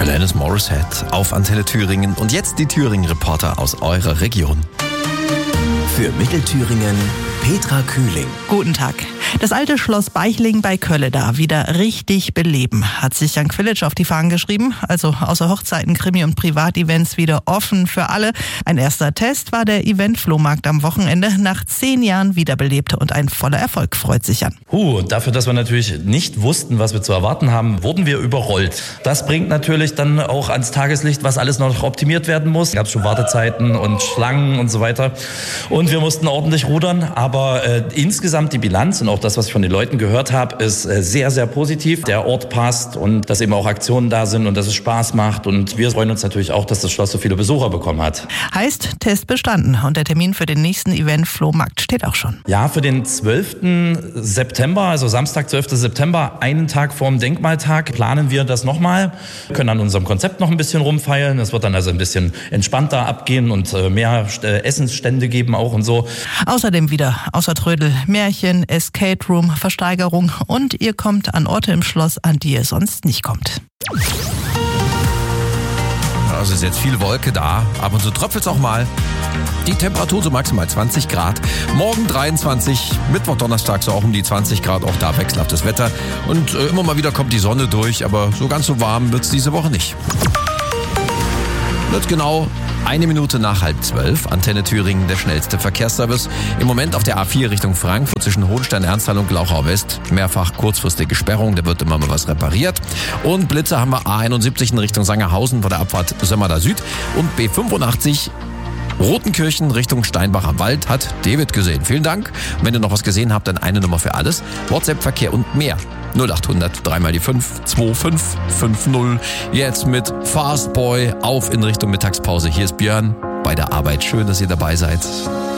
Alanis Morissette auf Antenne Thüringen. Und jetzt die Thüringen-Reporter aus eurer Region. Für Mittelthüringen Petra Kühling. Guten Tag. Das alte Schloss Beichling bei Kölleda wieder richtig beleben, hat sich Jan Quilic auf die Fahnen geschrieben. Also außer Hochzeiten, Krimi und Privatevents wieder offen für alle. Ein erster Test war der Event-Flohmarkt am Wochenende, nach 10 Jahren wiederbelebt und ein voller Erfolg, freut sich Jan. Dafür, dass wir natürlich nicht wussten, was wir zu erwarten haben, wurden wir überrollt. Das bringt natürlich dann auch ans Tageslicht, was alles noch optimiert werden muss. Es gab schon Wartezeiten und Schlangen und so weiter. Und wir mussten ordentlich rudern, aber insgesamt die Bilanz und auch das, was ich von den Leuten gehört habe, ist sehr, sehr positiv. Der Ort passt und dass eben auch Aktionen da sind und dass es Spaß macht. Und wir freuen uns natürlich auch, dass das Schloss so viele Besucher bekommen hat. Heißt, Test bestanden. Und der Termin für den nächsten Event-Flohmarkt steht auch schon. Ja, für den 12. September, also Samstag, 12. September, einen Tag vor dem Denkmaltag, planen wir das nochmal. Wir können an unserem Konzept noch ein bisschen rumfeilen. Es wird dann also ein bisschen entspannter abgehen und mehr Essensstände geben auch und so. Außerdem wieder außer Trödel Märchen, Escape Room, Versteigerung und ihr kommt an Orte im Schloss, an die ihr sonst nicht kommt. Also ist jetzt viel Wolke da, ab und zu tröpfelt's auch mal. Die Temperatur so maximal 20 Grad. Morgen 23, Mittwoch, Donnerstag so auch um die 20 Grad. Auch da wechselhaftes Wetter. Und immer mal wieder kommt die Sonne durch, aber so ganz so warm wird's diese Woche nicht. Wird genau 1 Minute nach 11:30. Antenne Thüringen, der schnellste Verkehrsservice. Im Moment auf der A4 Richtung Frankfurt zwischen Hohenstein, Ernsthal und Glauchau West. Mehrfach kurzfristige Sperrung, da wird immer mal was repariert. Und Blitze haben wir A71 in Richtung Sangerhausen vor der Abfahrt Sömmerda Süd. Und B85 Rotenkirchen Richtung Steinbach am Wald hat David gesehen. Vielen Dank. Und wenn ihr noch was gesehen habt, dann eine Nummer für alles. WhatsApp-Verkehr und mehr. 0800 3 mal die 5 2550. Jetzt mit Fastboy auf in Richtung Mittagspause. Hier ist Björn bei der Arbeit. Schön, dass ihr dabei seid.